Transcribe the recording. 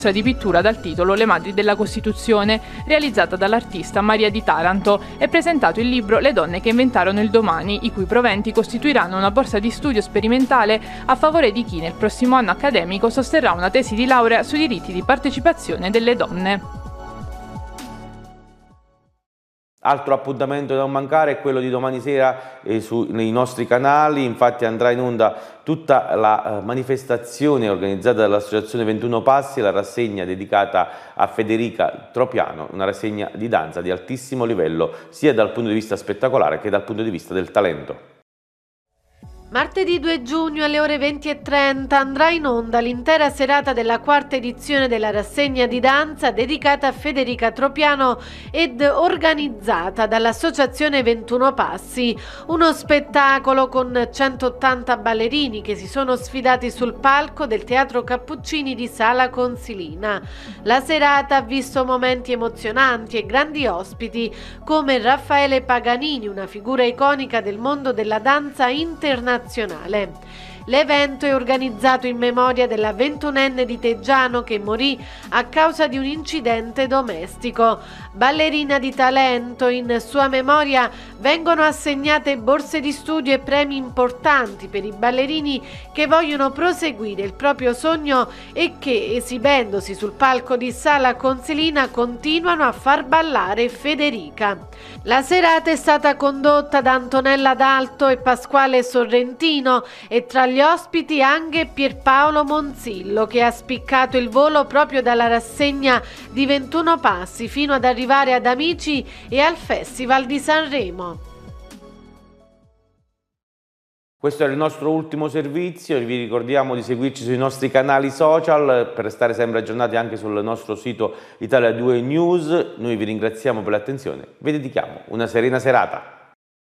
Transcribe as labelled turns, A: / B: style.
A: di pittura dal titolo Le Madri della Costituzione, realizzata dall'artista Maria di Taranto, e presentato il libro Le donne che inventarono il domani, i cui proventi costituiranno una borsa di studio sperimentale a favore di chi nel prossimo anno accademico sosterrà una tesi di laurea sui diritti di partecipazione delle donne.
B: Altro appuntamento da non mancare è quello di domani sera nei nostri canali. Infatti andrà in onda tutta la manifestazione organizzata dall'Associazione 21 Passi, la rassegna dedicata a Federica Tropiano, una rassegna di danza di altissimo livello sia dal punto di vista spettacolare che dal punto di vista del talento.
C: Martedì 2 giugno alle ore 20:30 andrà in onda l'intera serata della quarta edizione della rassegna di danza dedicata a Federica Tropiano ed organizzata dall'Associazione 21 Passi, uno spettacolo con 180 ballerini che si sono sfidati sul palco del Teatro Cappuccini di Sala Consilina. La serata ha visto momenti emozionanti e grandi ospiti come Raffaele Paganini, una figura iconica del mondo della danza internazionale. L'evento è organizzato in memoria della 21enne di Teggiano che morì a causa di un incidente domestico. Ballerina di talento, in sua memoria vengono assegnate borse di studio e premi importanti per i ballerini che vogliono proseguire il proprio sogno e che, esibendosi sul palco di Sala Consilina, continuano a far ballare Federica. La serata è stata condotta da Antonella D'Alto e Pasquale Sorrentino e tra gli ospiti anche Pierpaolo Monzillo, che ha spiccato il volo proprio dalla rassegna di 21 Passi fino ad arrivare ad Amici e al Festival di Sanremo.
B: Questo era il nostro ultimo servizio, vi ricordiamo di seguirci sui nostri canali social per restare sempre aggiornati anche sul nostro sito Italia 2 News. Noi vi ringraziamo per l'attenzione, vi dedichiamo una serena serata.